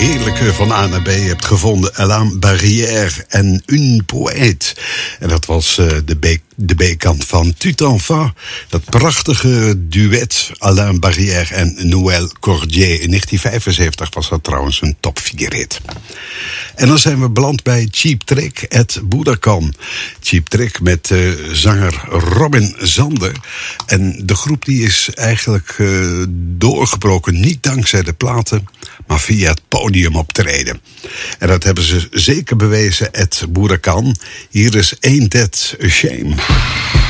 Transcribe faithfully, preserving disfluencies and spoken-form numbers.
heerlijke van A naar B hebt gevonden. Alain Barrière en Une Poète. En dat was uh, de B de B-kant van Tout Enfant. Dat prachtige duet Alain Barrière en Noël Cordier. In negentien vijfenzeventig was dat trouwens een top vier hit. En dan zijn we beland bij Cheap Trick at Budokan. Cheap Trick met uh, zanger Robin Zander. En de groep die is eigenlijk uh, doorgebroken, niet dankzij de platen, maar via het podium optreden. En dat hebben ze zeker bewezen at Budokan. Hier is Ain't That a Shame.